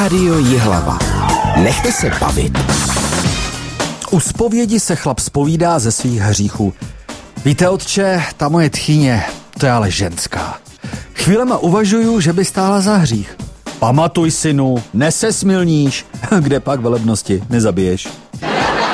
Rádio Jihlava. Nechte se bavit. U zpovědi se chlap zpovídá ze svých hříchů. Víte, otče, ta moje tchýně, to je ale ženská. Chvílema uvažuju, že by stála za hřích. Pamatuj, synu, nesesmilníš. Kde pak velebnosti, nezabiješ.